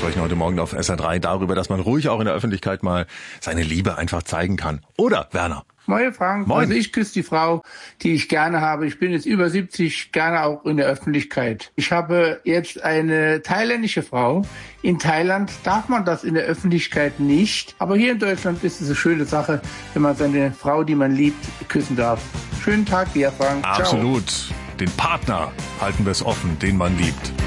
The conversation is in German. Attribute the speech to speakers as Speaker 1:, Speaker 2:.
Speaker 1: sprechen heute Morgen auf SR3 darüber, dass man ruhig auch in der Öffentlichkeit mal seine Liebe einfach zeigen kann. Oder, Werner?
Speaker 2: Moin Frank,
Speaker 1: Moin.
Speaker 2: Also ich küsse die Frau, die ich gerne habe. Ich bin jetzt über 70, gerne auch in der Öffentlichkeit. Ich habe jetzt eine thailändische Frau. In Thailand darf man das in der Öffentlichkeit nicht. Aber hier in Deutschland ist es eine schöne Sache, wenn man seine Frau, die man liebt, küssen darf. Schönen Tag dir, Frank.
Speaker 1: Absolut. Den Partner halten wir es offen, den man liebt.